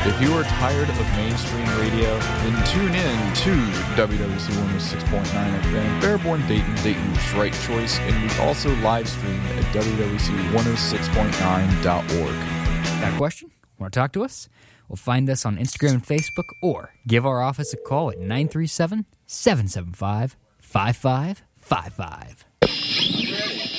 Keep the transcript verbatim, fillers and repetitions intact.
If you are tired of mainstream radio, then tune in to W W C one oh six point nine F M, Fairborn, Dayton, Dayton's right choice, and we also live stream at W W C one oh six point nine dot org. Got a question? Want to talk to us? Well, find us on Instagram and Facebook, or give our office a call at nine three seven, seven seven five, five five five five.